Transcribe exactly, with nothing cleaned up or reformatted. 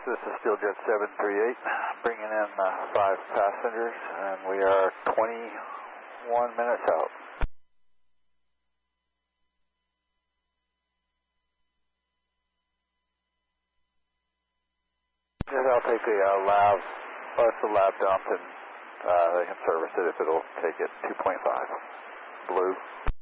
this is SteelJet seven three eight, bringing in uh, five passengers, and we are twenty-one minutes out. Yes, I'll take the uh, lab, bus the lab dump, and uh, they can service it if it'll take it two point five. Blue.